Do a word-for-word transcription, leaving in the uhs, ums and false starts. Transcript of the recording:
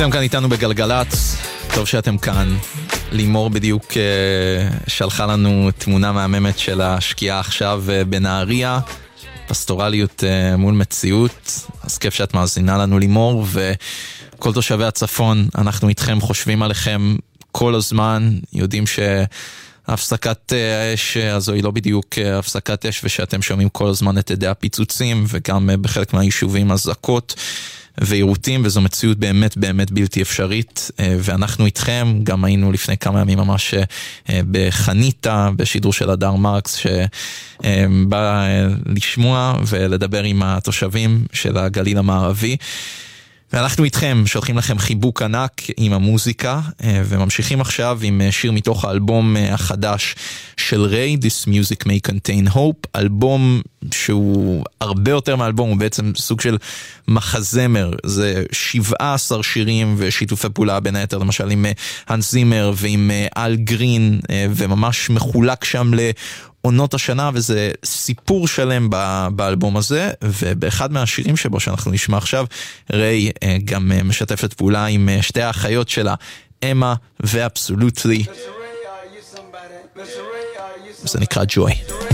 אתם כאן איתנו בגלגלץ, טוב שאתם כאן. לימור בדיוק שלחה לנו תמונה מהממת של השקיעה עכשיו בנהריה, פסטורליות מול מציאות, אז כיף שאת מאזינה לנו לימור, וכל תושבי הצפון, אנחנו איתכם, חושבים עליכם כל הזמן, יודעים שהפסקת האש הזו היא לא בדיוק הפסקת אש, ושאתם שומעים כל הזמן את ידי הפיצוצים, וגם בחלק מהיישובים הזעקות ועירותים, וזו מציאות באמת באמת בלתי אפשרית, ואנחנו איתכם. גם היינו לפני כמה ימים ממש בחניתה, בשידור של הדר מרקס, שבא לשמוע ולדבר עם התושבים של הגליל המערבי, ואנחנו איתכם, שולחים לכם חיבוק ענק עם המוזיקה, וממשיכים עכשיו עם שיר מתוך האלבום החדש של ריי, This Music May Contain Hope, אלבום שהוא הרבה יותר מאלבום, הוא בעצם סוג של מחזמר, זה שבעה עשר שירים ושיתופי פעולה בין היתר, למשל עם הנס זימר ועם אל גרין, וממש מחולק שם ל... עונות השנה, וזה סיפור שלם באלבום הזה, ובאחד מהשירים שבו שאנחנו נשמע עכשיו, ריי גם משתפת פעולה עם שתי האחיות שלה, אמה ואבסולוטלי, זה נקרא ג'וי.